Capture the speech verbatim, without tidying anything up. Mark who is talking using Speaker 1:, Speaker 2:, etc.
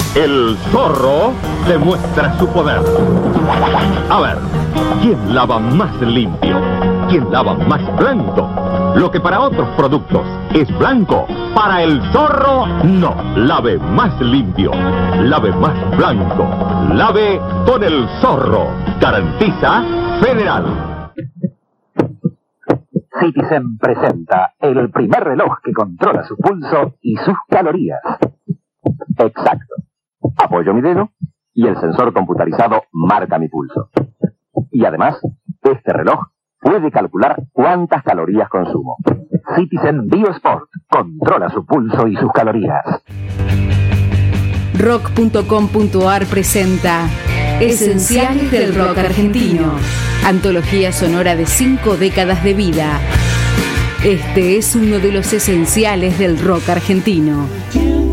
Speaker 1: El zorro demuestra su poder. A ver, ¿quién lava más limpio? ¿Quién lava más blanco? Lo que para otros productos es blanco, para el zorro no. Lave más limpio, lave más blanco, lave con el zorro. Garantiza Federal.
Speaker 2: Citizen presenta el primer reloj que controla su pulso y sus calorías. Exacto. Apoyo mi dedo y el sensor computarizado marca mi pulso. Y además, este reloj puede calcular cuántas calorías consumo. Citizen BioSport controla su pulso y sus calorías.
Speaker 3: rock punto com punto ar presenta Esenciales del Rock Argentino, antología sonora de cinco décadas de vida. Este es uno de los esenciales del rock argentino.